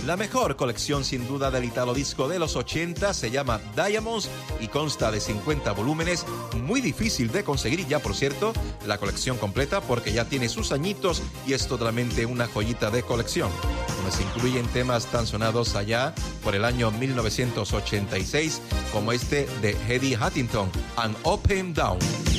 La mejor colección sin duda del Italo Disco de los 80 se llama Diamonds y consta de 50 volúmenes, muy difícil de conseguir ya, por cierto, la colección completa porque ya tiene sus añitos y es totalmente una joyita de colección, donde se incluyen temas tan sonados allá por el año 1986 como este de Eddie Huntington, and Up and Down.